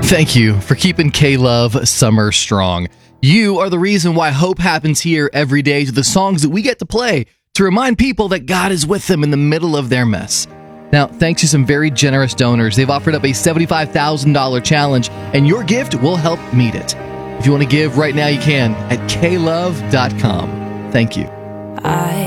Thank you for keeping K-Love Summer strong. You are the reason why hope happens here every day to the songs that we get to play to remind people that God is with them in the middle of their mess. Now, thanks to some very generous donors, they've offered up a $75,000 challenge, and your gift will help meet it. If you want to give right now, you can at klove.com. Thank you. I